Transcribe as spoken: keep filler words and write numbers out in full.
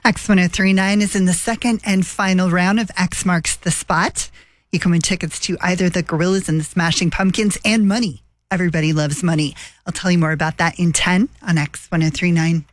X one oh three point nine is in the second and final round of X Marks the Spot. You can win tickets to either the Gorillas and the Smashing Pumpkins and money. Everybody loves money. I'll tell you more about that in ten on X one oh three point nine.